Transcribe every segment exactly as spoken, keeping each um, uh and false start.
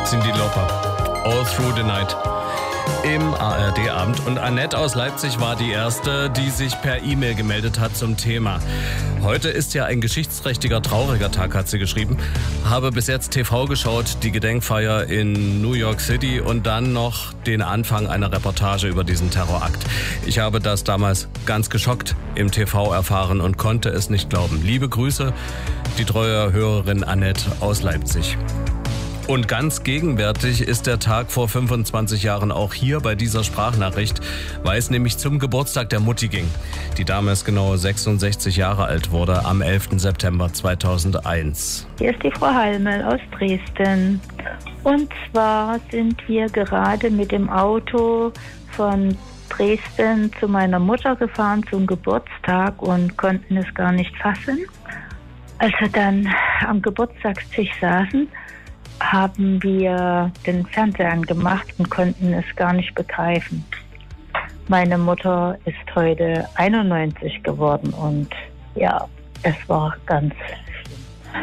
Cyndi Lauper. All Through the Night. Im A R D-Abend. Und Annette aus Leipzig war die Erste, die sich per E-Mail gemeldet hat zum Thema. Heute ist ja ein geschichtsträchtiger, trauriger Tag, hat sie geschrieben. Habe bis jetzt T V geschaut, die Gedenkfeier in New York City und dann noch den Anfang einer Reportage über diesen Terrorakt. Ich habe das damals ganz geschockt im T V erfahren und konnte es nicht glauben. Liebe Grüße, die treue Hörerin Annette aus Leipzig. Und ganz gegenwärtig ist der Tag vor fünfundzwanzig Jahren auch hier bei dieser Sprachnachricht, weil es nämlich zum Geburtstag der Mutti ging. Die Dame ist genau sechsundsechzig Jahre alt, wurde am elften September zweitausendeins. Hier ist die Frau Halmel aus Dresden. Und zwar sind wir gerade mit dem Auto von Dresden zu meiner Mutter gefahren zum Geburtstag und konnten es gar nicht fassen. Als wir dann am Geburtstagstisch saßen, haben wir den Fernseher angemacht und konnten es gar nicht begreifen. Meine Mutter ist heute einundneunzig geworden und ja, es war ganz schlimm.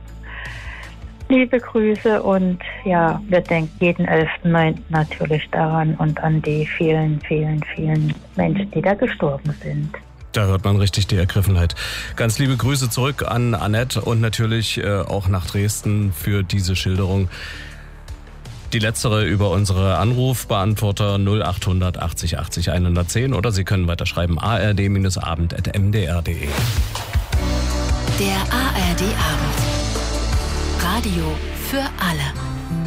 Liebe Grüße und ja, wir denken jeden elften neunten natürlich daran und an die vielen, vielen, vielen Menschen, die da gestorben sind. Da hört man richtig die Ergriffenheit. Ganz liebe Grüße zurück an Annette und natürlich äh, auch nach Dresden für diese Schilderung. Die letztere über unsere Anrufbeantworter null achthundert achtzig achtzig hundertzehn oder Sie können weiterschreiben a r d abend at m d r punkt d e. Der A R D-Abend. Radio für alle.